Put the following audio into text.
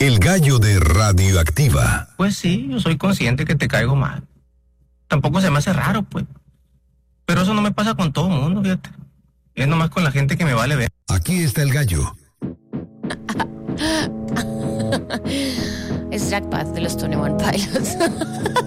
El gallo de Radioactiva. Pues sí, yo soy consciente que te caigo mal. Tampoco se me hace raro, pues. Pero eso no me pasa con todo el mundo, fíjate. Es nomás con la gente que me vale ver. Aquí está el gallo. Es Jack Bath de los 21 Pilots.